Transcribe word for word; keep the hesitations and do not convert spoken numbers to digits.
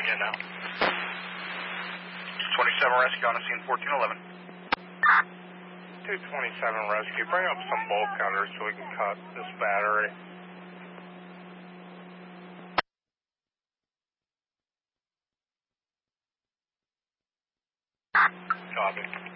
Yeah, now. twenty-seven Rescue on the scene, fourteen eleven. two twenty-seven Rescue, bring up some bolt cutters so we can cut this battery. Copy.